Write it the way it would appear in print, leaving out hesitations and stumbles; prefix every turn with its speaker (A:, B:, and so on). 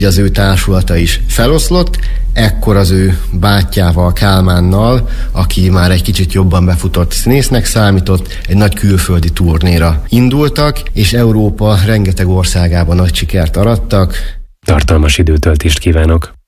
A: Az ő társulata is feloszlott, ekkor az ő bátyjával, Kálmánnal, aki már egy kicsit jobban befutott színésznek számított, egy nagy külföldi turnéra indultak, és Európa rengeteg országában nagy sikert arattak.
B: Tartalmas időtöltést kívánok!